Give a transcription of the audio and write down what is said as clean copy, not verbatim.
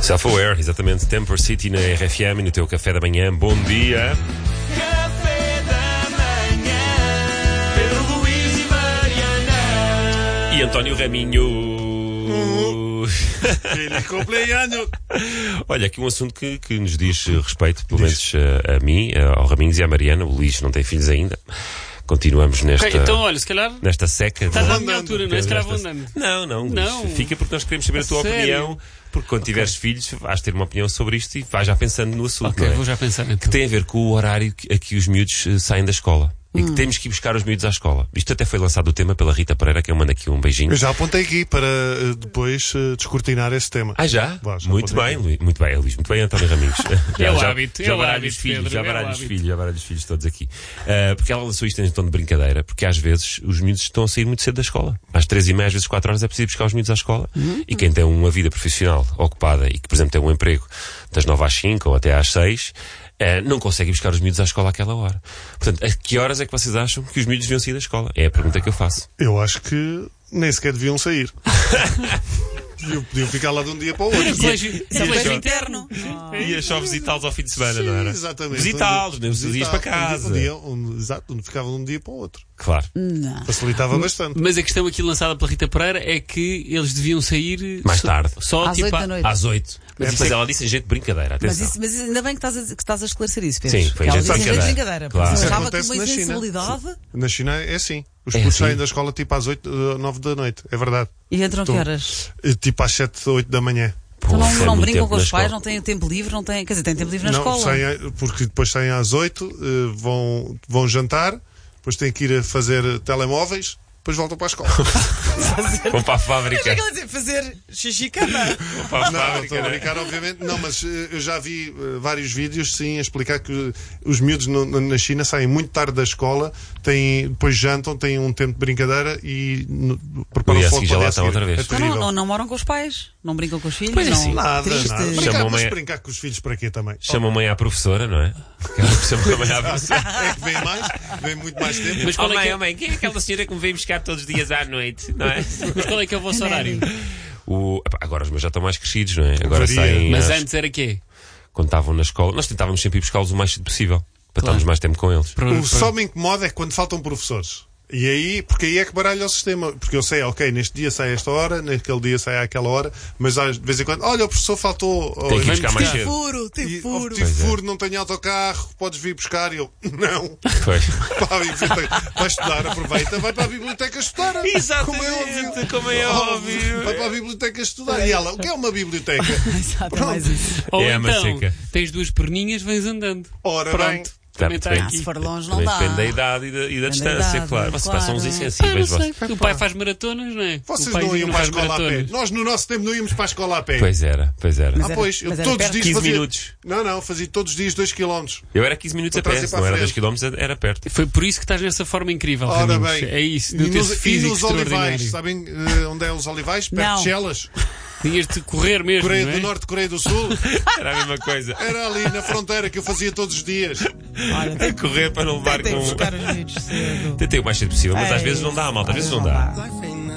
Self-Aware, exatamente. Temper City na RFM e no teu café da manhã. Bom dia. Café da manhã, Pedro Luís e Mariana. E António Raminho. Feliz cumpleaños. Olha, aqui um assunto que nos diz respeito, pelo menos a mim, ao Raminhos e à Mariana. O Luís não tem filhos ainda. Continuamos nesta, então, olha, se calhar nesta seca. estás à minha altura, não é? Se calhar vou andando. Não, Luís, Não. fica porque nós queremos saber a tua Sério? opinião. Porque quando tiveres filhos, vais ter uma opinião sobre isto e vais já pensando no assunto. Ok, não é? vou já pensar então. Que tem a ver com o horário a que os miúdos saem da escola. E que temos que ir buscar os miúdos à escola. Isto até foi lançado o tema pela Rita Pereira, que eu mando aqui um beijinho. Eu já apontei aqui para depois descortinar esse tema. Ah, já? Vá, já Muito apontei bem, Luís. Muito bem, Luís. Muito bem, António Raminhos. É o já, hábito, já é o baralho hábito, os filhos, Pedro, já é o baralho os hábito. filhos, já baralho os filhos todos aqui. Porque ela lançou isto em tom de brincadeira, porque às vezes os miúdos estão a sair muito cedo da escola. Às 3h30, às vezes 4 horas é preciso ir buscar os miúdos à escola. E quem tem uma vida profissional ocupada e que, por exemplo, tem um emprego das 9 às 5 ou até às 6, não consegue ir buscar os miúdos à escola àquela hora. Portanto, a que horas é que vocês acham que os miúdos deviam sair da escola? É a pergunta que eu faço. Eu acho que nem sequer deviam sair. Podiam ficar lá de um dia para o outro. É colégio interno. Ia só visitá-los ao fim de semana, não era? Exatamente. Visitá-los, nem os dias para casa. Exato, ficavam de um dia para o outro. Claro. Não. Facilitava bastante. Mas a questão aqui lançada pela Rita Pereira é que eles deviam sair Mais tarde. Só Às tipo 8 da noite. Às 8. Mas ela disse em jeito de brincadeira, Mas, atenção. mas ainda bem que estás a esclarecer isso, Pedro. Sim, foi Ela em jeito disse de em jeito de brincadeira. brincadeira. Claro. Porque Isso achava que acontece uma na China. insensibilidade. Na China é assim. Os É putos assim? saem da escola tipo às 9 da noite. É verdade. E entram que horas? Tipo às 7, 8 da manhã. Então Pô, foi não muito brincam tempo com na os pais, escola. não têm tempo livre, não têm. Quer dizer, têm tempo livre na Não, escola. porque depois saem às 8, vão jantar, depois têm que ir a fazer telemóveis, depois voltam para a escola. Vão para a fábrica. Quer dizer, fazer xixi cama. Vão para a Não, fábrica, estou a não é? brincar, obviamente. Não, mas eu já vi vários vídeos, sim, a explicar que os miúdos na China saem muito tarde da escola, depois jantam, têm um tempo de brincadeira e preparam No dia a fogo seguir já para o lá dia a estão seguir. outra vez. É Então terrível. não moram com os pais, não brincam com os filhos. Pois é, não. sim. Nada, Triste. nada. Chamam Mas mãe- brincar com os filhos para quê também? Chamam mãe à professora, não é? Chamam mãe à professora. É que vem muito mais tempo. Mas qual é que é, mãe, quem é aquela senhora que me vem buscar todos os dias à noite? Não é? mas qual é que é o vosso horário? Agora os meus já estão mais crescidos, não é? Agora Varia. saem. Mas antes era quê? Quando estavam na escola, nós tentávamos sempre ir buscá-los o mais cedo possível. Para estarmos mais tempo com eles. O só me incomoda é quando faltam professores. E aí, porque aí é que baralha o sistema. Porque eu sei, ok, neste dia sai esta hora, naquele dia sai àquela hora, mas de vez em quando, olha, o professor faltou. Tem que ir hoje. buscar mais buscar. cedo. Furo, tem E, furo. tive Pois é. furo, não tenho autocarro, podes vir buscar. E eu, não. Pois. Pá, vai estudar, aproveita, vai para a biblioteca estudar. Como é óbvio. como é óbvio. Vai para a biblioteca estudar. E ela, o que é uma biblioteca? Exato, é mais isso. Ou É a então, maceca. tens duas perninhas, vens andando. Ora bem. Pronto. Também está Depende. aqui. Se for longe, não Também dá. depende da idade e da distância, idade, claro. Vocês claro. são uns Ah, insensíveis. não sei. vocês. O pai faz maratonas, não é? Vocês O pai não iam para a faz escola a pé. maratonas. Nós, no nosso tempo, não íamos para a escola a pé. Pois era. Mas era- Pois, eu mas era todos os perto. dias 15 fazia... minutos. Não, fazia todos os dias 2 km. Eu era 15 minutos a Para pé, trás e se para não a era 2 frente. km, era perto. Foi por isso que estás nessa forma incrível, Ora Raminhos. bem. É isso, E do teu nos físico Olivais, extraordinário. sabem onde é os Olivais? Perto Não. de Chelas. Tinhas de correr mesmo, Coreia não é? do Norte, Coreia do Sul. Era a mesma coisa. Era ali na fronteira que eu fazia todos os dias. Olha, A correr para não levar tem que com. buscar os miúdos cedo. Tentei o mais cedo possível, mas às Ei, vezes não dá, malta. Às vezes não dá. dá.